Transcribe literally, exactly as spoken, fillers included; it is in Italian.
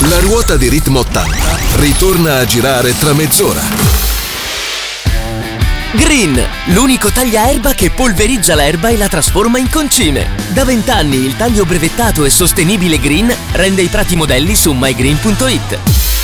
La ruota di Ritmo ottanta ritorna a girare tra mezz'ora. Green, l'unico tagliaerba che polverizza l'erba e la trasforma in concime. Da vent'anni il taglio brevettato e sostenibile Green rende i prati modelli su my green punto it.